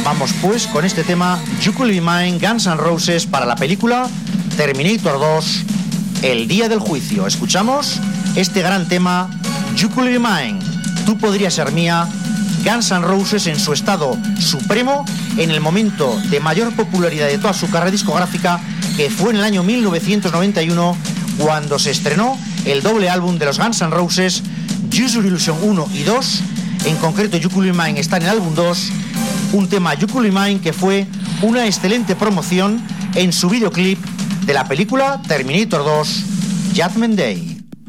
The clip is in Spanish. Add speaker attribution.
Speaker 1: Vamos pues con este tema You Could Be Mine, Guns N' Roses, para la película Terminator 2, El Día del Juicio. Escuchamos este gran tema You Could Be Mine, Tú podrías ser mía. Guns N' Roses en su estado supremo, en el momento de mayor popularidad de toda su carrera discográfica, que fue en el año 1991, cuando se estrenó el doble álbum de los Guns N' Roses, Use Your Illusion 1 y 2. En concreto, You Could Be Mine está en el álbum 2, un tema You Could Be Mine que fue una excelente promoción en su videoclip de la película Terminator 2, Judgment Day.